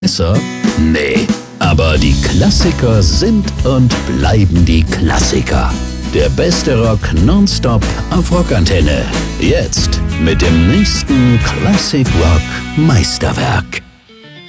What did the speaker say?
Besser? Nee. Aber die Klassiker sind und bleiben die Klassiker. Der beste Rock nonstop auf Rockantenne. Jetzt mit dem nächsten Classic Rock Meisterwerk.